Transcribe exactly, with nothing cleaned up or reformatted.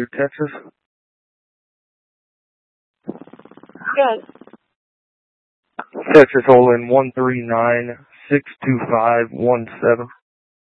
through Texas? Good. Texas Holding one three nine, six two five one seven.